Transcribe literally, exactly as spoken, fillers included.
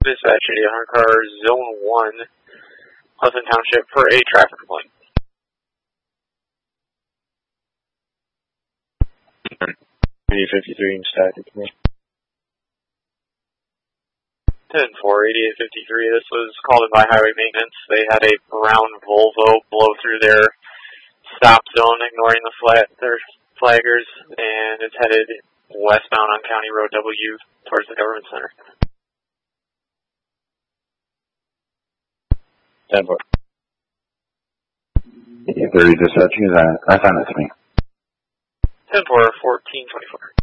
Dispatch eighty one hundred car, Zone one, Pleasant Township for a traffic complaint. eighty fifty-three in static. ten four, eighty-eight fifty-three, this was called in by highway maintenance. They had a brown Volvo blow through their stop zone, ignoring the flat, their flaggers, and it's headed westbound on County Road W towards the Government Center. ten four. eighty thirty dispatching, is that, I found it to me. ten four, fourteen twenty-four.